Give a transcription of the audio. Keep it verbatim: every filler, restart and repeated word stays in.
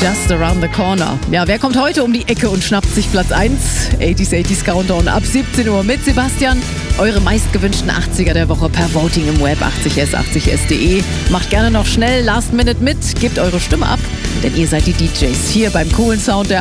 Just Around the Corner. Ja, wer kommt heute um die Ecke und schnappt sich Platz eins? achtziger, achtziger Countdown ab siebzehn Uhr mit Sebastian. Eure meistgewünschten achtziger der Woche per Voting im Web achtzig s achtzig s punkt de. Macht gerne noch schnell Last Minute mit, gebt eure Stimme ab, denn ihr seid die D Js hier beim coolen Sound der